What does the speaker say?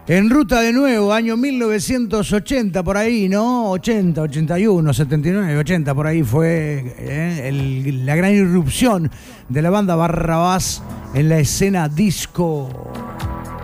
En ruta de nuevo, año 1980, por ahí, ¿no? 80, 81, 79, 80, por ahí fue la gran irrupción de la banda Barrabás en la escena disco.